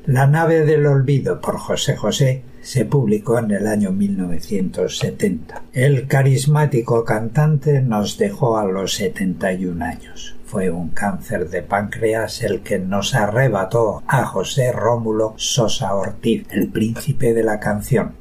La nave del olvido por José José se publicó en el año 1970. El carismático cantante nos dejó a los 71 años. Fue un cáncer de páncreas el que nos arrebató a José Rómulo Sosa Ortiz, el príncipe de la canción.